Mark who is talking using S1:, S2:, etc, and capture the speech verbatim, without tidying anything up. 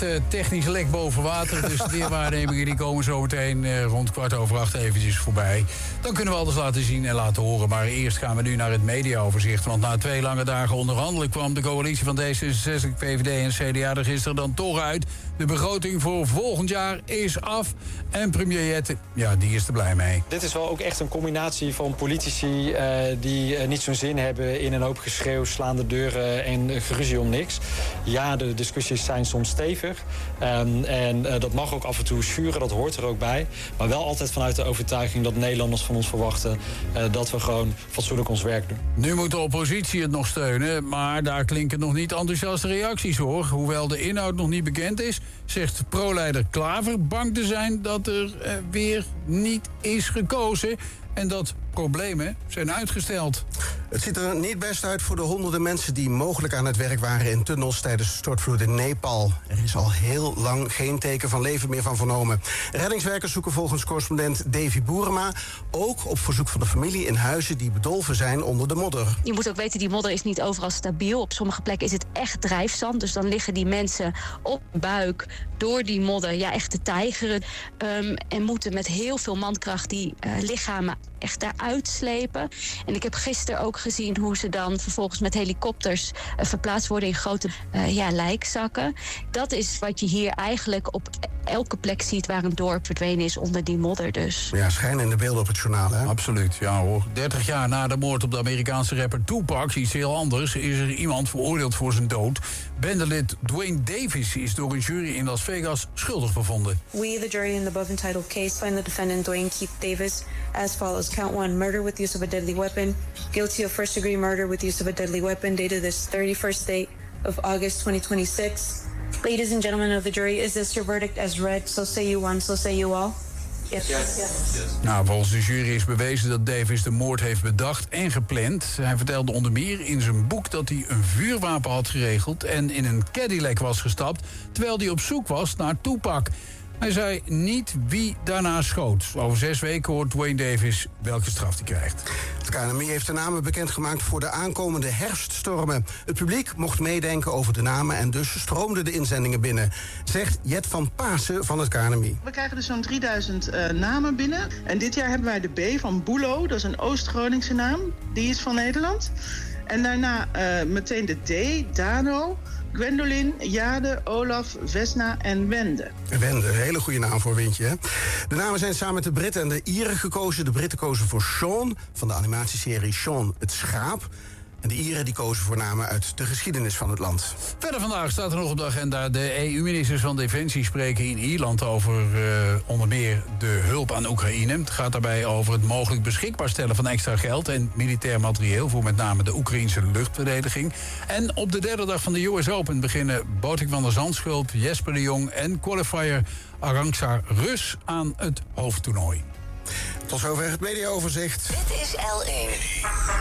S1: uh, technisch lek boven water. Dus de weerwaarnemingen die komen zo meteen uh, rond kwart over acht eventjes voorbij. Dan kunnen we alles laten zien en laten horen. Maar eerst gaan we nu naar het mediaoverzicht. Want na twee lange dagen onderhandelen kwam de coalitie van D zesenzestig, V V D en C D A er gisteren dan toch uit. De begroting voor volgend jaar is af. En premier Jette, ja, die is er blij mee.
S2: Dit is wel ook echt een combinatie van politici uh, die uh, niet zo'n zin hebben in een hoop geschreeuw, slaande deuren en uh, geruzie om niks. Ja, de discussies zijn soms stevig. Um, en uh, dat mag ook af en toe schuren, dat hoort er ook bij. Maar wel altijd vanuit de overtuiging dat Nederlanders van ons verwachten uh, dat we gewoon fatsoenlijk ons werk doen.
S1: Nu moet de oppositie het nog steunen, maar daar klinken nog niet enthousiaste reacties hoor. Hoewel de inhoud nog niet bekend is, zegt pro-leider Klaver bang te zijn dat er uh, weer niet is gekozen en dat problemen zijn uitgesteld.
S3: Het ziet er niet best uit voor de honderden mensen die mogelijk aan het werk waren in tunnels tijdens de stortvloed in Nepal. Er is al heel lang geen teken van leven meer van vernomen. Reddingswerkers zoeken volgens correspondent Davy Boerema ook op verzoek van de familie in huizen die bedolven zijn onder de modder.
S4: Je moet ook weten, die modder is niet overal stabiel. Op sommige plekken is het echt drijfzand. Dus dan liggen die mensen op de buik door die modder ja, echt te tijgeren. Um, en moeten met heel veel mankracht die uh, lichamen echt daaruit slepen. En ik heb gisteren ook gezien hoe ze dan vervolgens met helikopters uh, verplaatst worden in grote uh, ja, lijkzakken. Dat is wat je hier eigenlijk op elke plek ziet waar een dorp verdwenen is onder die modder dus.
S3: Ja, schijnende beelden op het journaal, hè?
S1: Absoluut, ja hoor. dertig jaar na de moord op de Amerikaanse rapper Tupac, iets heel anders, is er iemand veroordeeld voor zijn dood. Bendelid Dwayne Davis is door een jury in Las Vegas schuldig bevonden.
S5: We, the jury in the above entitled case, find the defendant Dwayne Keith Davis as follows. Count one, murder with use of a deadly weapon. Guilty of first degree murder with use of a deadly weapon, dated this thirty-first day of August twenty twenty-six. Ladies and gentlemen of the jury, is this your verdict as read? So say you one, so say you all. Yes. Yes. Yes.
S1: Nou, volgens de jury is bewezen dat Davis de moord heeft bedacht en gepland. Hij vertelde onder meer in zijn boek dat hij een vuurwapen had geregeld en in een Cadillac was gestapt, terwijl hij op zoek was naar Tupac. Hij zei niet wie daarna schoot. Over zes weken hoort Dwayne Davis welke straf hij krijgt.
S3: Het K N M I heeft de namen bekendgemaakt voor de aankomende herfststormen. Het publiek mocht meedenken over de namen en dus stroomden de inzendingen binnen, zegt Jet van Pasen van het K N M I.
S6: We krijgen dus zo'n drieduizend uh, namen binnen. En dit jaar hebben wij de B van Boelo, dat is een Oost-Groningse naam. Die is van Nederland. En daarna uh, meteen de D, Dano, Gwendolyn, Jade, Olaf, Vesna en Wende.
S3: Wende, een hele goede naam voor Windje, hè? De namen zijn samen met de Britten en de Ieren gekozen. De Britten kozen voor Sean van de animatieserie Sean het Schaap. En de Ieren die kozen voor namen uit de geschiedenis van het land.
S1: Verder vandaag staat er nog op de agenda. De E U-ministers van Defensie spreken in Ierland over uh, onder meer de hulp aan Oekraïne. Het gaat daarbij over het mogelijk beschikbaar stellen van extra geld en militair materieel voor met name de Oekraïnse luchtverdediging. En op de derde dag van de U S Open beginnen Botik van der Zandschulp, Jesper de Jong en qualifier Arantxa Rus aan het hoofdtoernooi.
S3: Tot zover het mediaoverzicht.
S7: Dit is L één.